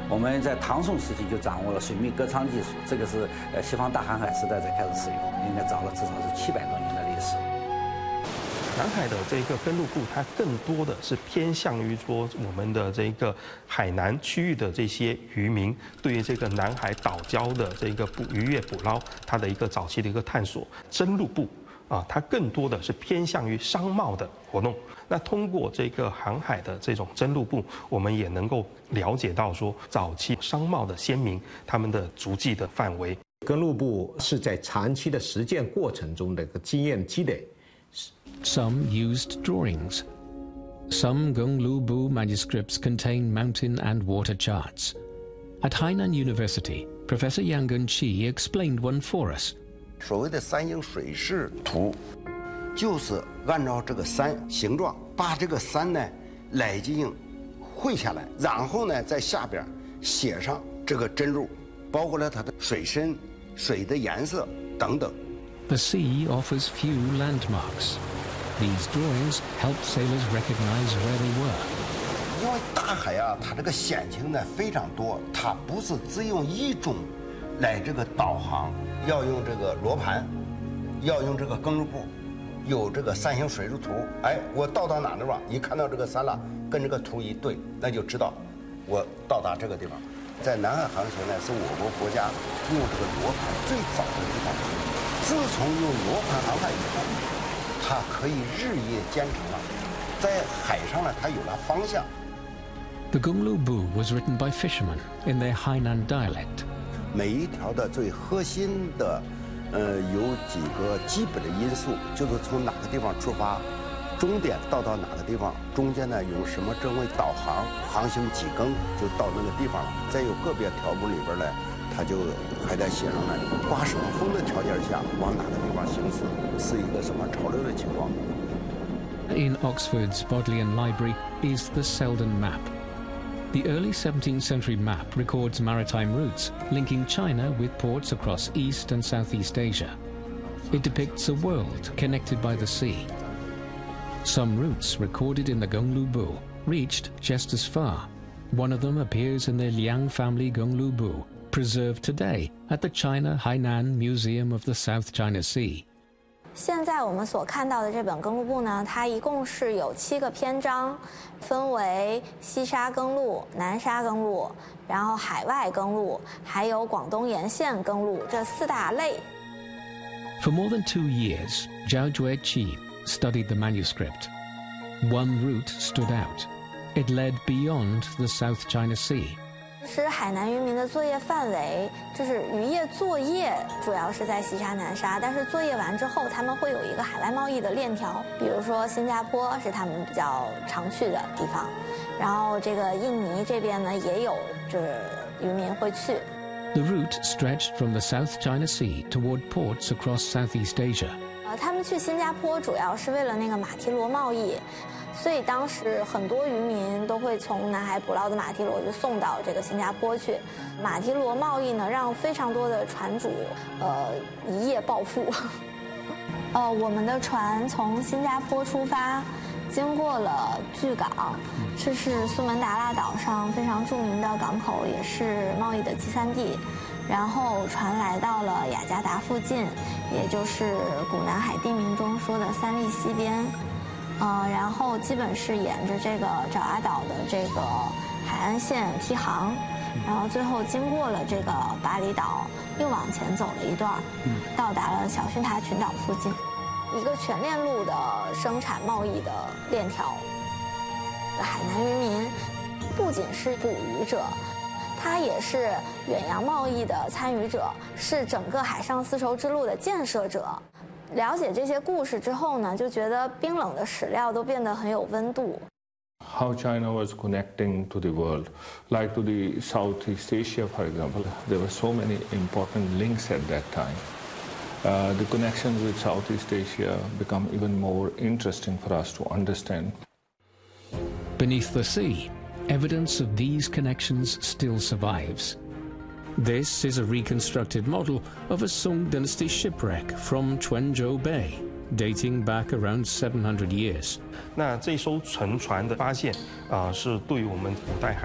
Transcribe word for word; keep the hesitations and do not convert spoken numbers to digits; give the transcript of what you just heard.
我们在唐宋时期就掌握了水密歌唱技术，这个是呃西方大航海时代才开始使用，应该早了至少是七百多年的历史。 南海的这个登陆部，它更多的是偏向于说我们的这个海南区域的这些渔民对于这个南海岛礁的这个捕渔业捕捞，它的一个早期的一个探索。登陆部啊，它更多的是偏向于商贸的活动。那通过这个航海的这种登陆部，我们也能够了解到说早期商贸的先民他们的足迹的范围。 登陆部是在长期的实践过程中的一个经验积累。 Some used drawings. Some Gonglubu manuscripts contain mountain and water charts. At Hainan University, Professor Yang Genqi explained one for us. 所谓的山形水势图，就是按照这个山形状，把这个山呢来进行绘下来，然后呢在下边写上这个针路，包括了它的水深、水的颜色等等。 The sea offers few landmarks. These drawings help sailors recognize where they were. 因为大海啊，它这个险情呢非常多，它不是只用一种来这个导航，要用这个罗盘，要用这个登陆部，有这个山形水势图。哎，我到达哪地方，一看到这个山了，跟这个图一对，那就知道我到达这个地方。在南海航行呢，是我国国家用这个罗盘最早的地方。自从用罗盘航海以后，它可以日夜兼程了，在海上呢，它有了方向。 The Gonglubu was written by fishermen in their Hainan dialect. 每一条的最核心的，呃，有几个基本的因素，就是从哪个地方出发，终点到到哪个地方，中间呢用什么针位导航，航行几更就到那个地方了。再有个别条目里边呢，它就还得写上来刮什么风的条件下往哪个地方行驶，是一个什么潮流的情况。 In Oxford's Bodleian Library is the Selden Map. The early seventeenth century map records maritime routes linking China with ports across East and Southeast Asia. It depicts a world connected by the sea. Some routes recorded in the Gonglubu reached just as far. One of them appears in the Liang family Gonglubu, preserved today at the China Hainan Museum of the South China Sea. 现在我们所看到的这本登陆部呢，它一共是有七个篇章，分为西沙登陆、南沙登陆，然后海外登陆，还有广东沿线登陆这四大类。 For more than two years, Zhao Jueqi studied the manuscript. One route stood out. It led beyond the South China Sea. 其实海南渔民的作业范围就是渔业作业，主要是在西沙、南沙，但是作业完之后，他们会有一个海外贸易的链条，比如说新加坡是他们比较常去的地方，然后这个印尼这边呢也有，就是渔民会去。 The route stretched from the South China Sea toward ports across Southeast Asia. 呃，他们去新加坡主要是为了那个马蹄螺贸易。所以当时很多渔民都会从南海捕捞的马蹄螺就送到这个新加坡去。马蹄螺贸易呢，让非常多的船主呃一夜暴富。呃，我们的船从新加坡出发，经过了巨港，这是苏门答腊岛上非常著名的港口，也是贸易的集散地。然后船来到了雅加达附近，也就是古南海地名中说的三利西边。呃，然后基本是沿着这个爪哇岛的这个海岸线提航，然后最后经过了这个巴厘岛，又往前走了一段，到达了小巽塔群岛附近，一个全链路的生产贸易的链条。海南渔民不仅是捕鱼者，他也是远洋贸易的参与者，是整个海上丝绸之路的建设者。了解这些故事之后呢，就觉得冰冷的史料都变得很有温度。 How China was connecting to the world, like to the Southeast Asia, for example, there were so many important links at that time. Uh, the connections with Southeast Asia become even more interesting for us to understand. Beneath the sea, evidence of these connections still survives. This is a reconstructed model of a Song Dynasty shipwreck from Quanzhou Bay, dating back around seven hundred years. 那这艘沉船的发现啊、呃，是对于我们古代海